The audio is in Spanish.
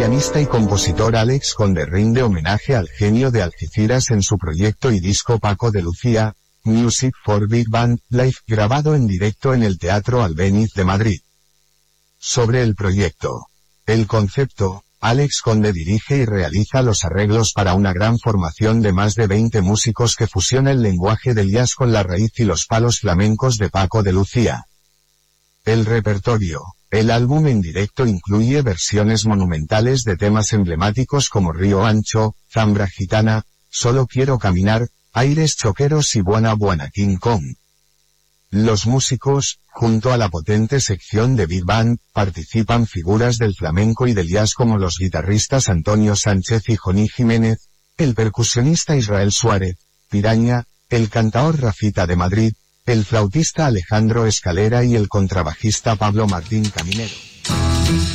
pianista y compositor Alex Conde rinde homenaje al genio de Algeciras en su proyecto y disco Paco de Lucía, Music for Big Band, Live, grabado en directo en el Teatro Albéniz de Madrid. Sobre el proyecto. El concepto, Alex Conde dirige y realiza los arreglos para una gran formación de más de 20 músicos que fusiona el lenguaje del jazz con la raíz y los palos flamencos de Paco de Lucía. El repertorio. El álbum en directo incluye versiones monumentales de temas emblemáticos como Río Ancho, Zambra Gitana, Solo Quiero Caminar, Aires Choqueros y Buena Buena King Kong. Los músicos, junto a la potente sección de Big Band, participan figuras del flamenco y del jazz como los guitarristas Antonio Sánchez y Johnny Jiménez, el percusionista Israel Suárez, Piraña, el cantaor Rafita de Madrid, el flautista Alejandro Escalera y el contrabajista Pablo Martín Caminero.